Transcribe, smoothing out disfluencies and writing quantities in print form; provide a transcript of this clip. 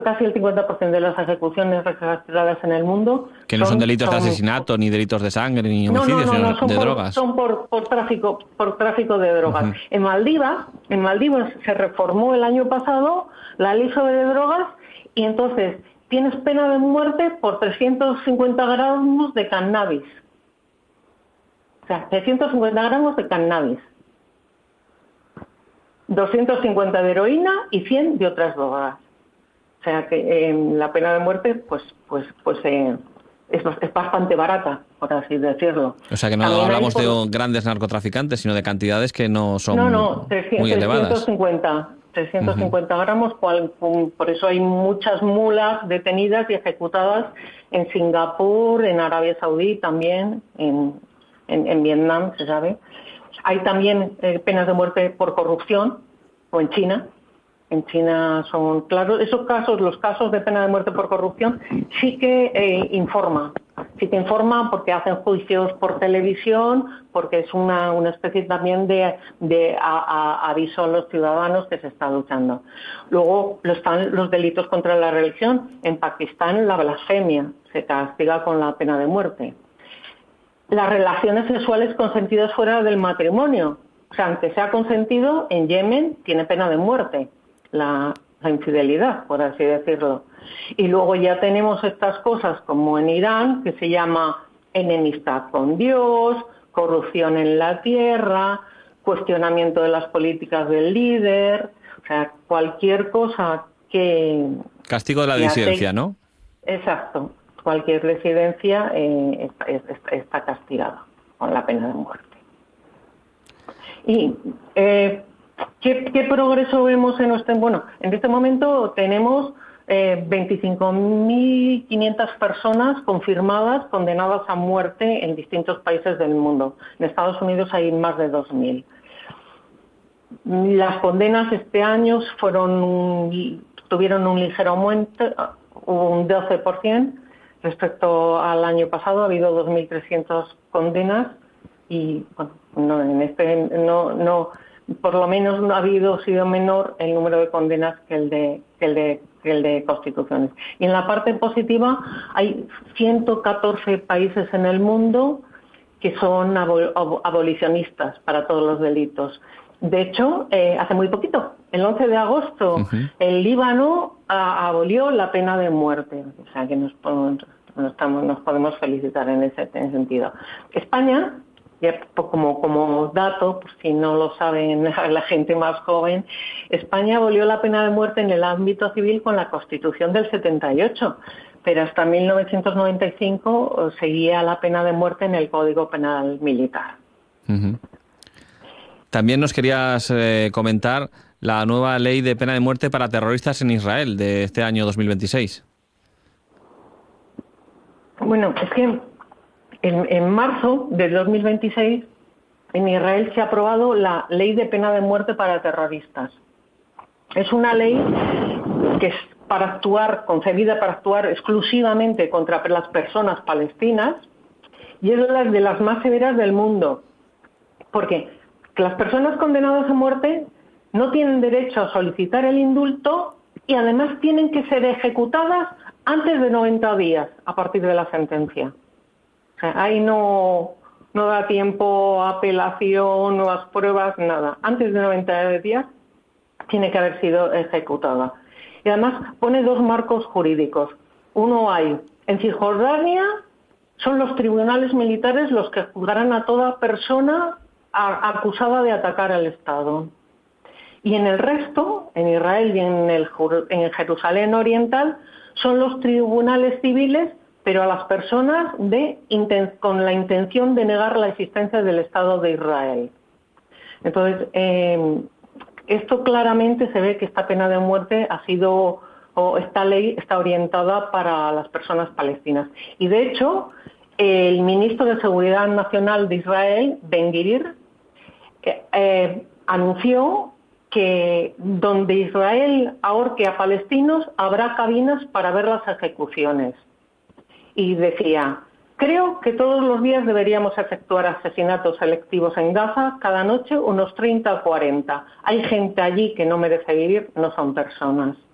casi el 50% de las ejecuciones registradas en el mundo... Que no son delitos de asesinato, ni delitos de sangre, ni homicidios, sino de drogas. Son por tráfico de drogas. Uh-huh. En Maldivas se reformó el año pasado la ley sobre drogas y entonces tienes pena de muerte por 350 gramos de cannabis. O sea, 350 gramos de cannabis. 250 de heroína y 100 de otras drogas. O sea que la pena de muerte es bastante barata, por así decirlo. O sea que no hablamos de grandes narcotraficantes, sino de cantidades que no son muy elevadas. 350 gramos, por eso hay muchas mulas detenidas y ejecutadas en Singapur, en Arabia Saudí también, en Vietnam, se sabe. Hay también penas de muerte por corrupción, o en China. En China son claros. Esos casos, los casos de pena de muerte por corrupción, sí que informan. Sí que informan porque hacen juicios por televisión, porque es una especie también de aviso a los ciudadanos que se está luchando. Luego están los delitos contra la religión. En Pakistán la blasfemia se castiga con la pena de muerte. Las relaciones sexuales consentidas fuera del matrimonio. O sea, aunque sea consentido, en Yemen tiene pena de muerte. La infidelidad, por así decirlo. Y luego ya tenemos estas cosas como en Irán, que se llama enemistad con Dios, corrupción en la tierra, cuestionamiento de las políticas del líder, o sea, cualquier cosa que... Castigo de la disidencia, ¿no? Exacto. Cualquier disidencia está castigada con la pena de muerte. Y... ¿Qué progreso vemos en este? Bueno, en este momento tenemos 25.500 personas confirmadas, condenadas a muerte en distintos países del mundo. En Estados Unidos hay más de 2.000. Las condenas este año tuvieron un ligero aumento, un 12% respecto al año pasado. Ha habido 2.300 condenas y bueno, por lo menos no ha sido menor el número de condenas que el de constituciones. Y en la parte positiva hay 114 países en el mundo que son abolicionistas para todos los delitos. De hecho, hace muy poquito, el 11 de agosto, el Líbano abolió la pena de muerte. O sea que nos podemos felicitar en ese sentido. España, ya como dato, por si no lo saben la gente más joven, España abolió la pena de muerte en el ámbito civil con la Constitución del 78, pero hasta 1995 seguía la pena de muerte en el Código Penal Militar. Uh-huh. También nos querías comentar la nueva ley de pena de muerte para terroristas en Israel de este año 2026. Bueno, es que en marzo de 2026 en Israel se ha aprobado la ley de pena de muerte para terroristas. Es una ley que es concebida para actuar exclusivamente contra las personas palestinas y es de las más severas del mundo. Porque las personas condenadas a muerte no tienen derecho a solicitar el indulto y además tienen que ser ejecutadas antes de 90 días a partir de la sentencia. Ahí no da tiempo a apelación, nuevas pruebas, nada. Antes de 90 días tiene que haber sido ejecutada. Y además pone dos marcos jurídicos. Uno hay, en Cisjordania son los tribunales militares los que juzgarán a toda persona acusada de atacar al Estado. Y en el resto, en Israel y en Jerusalén Oriental, son los tribunales civiles, pero a las personas con la intención de negar la existencia del Estado de Israel. Entonces, esto claramente se ve que esta pena de muerte esta ley está orientada para las personas palestinas. Y de hecho, el ministro de Seguridad Nacional de Israel, Ben-Gvir, anunció que donde Israel ahorque a palestinos habrá cabinas para ver las ejecuciones. Y decía, creo que todos los días deberíamos efectuar asesinatos selectivos en Gaza, cada noche unos 30 o 40. Hay gente allí que no merece vivir, no son personas.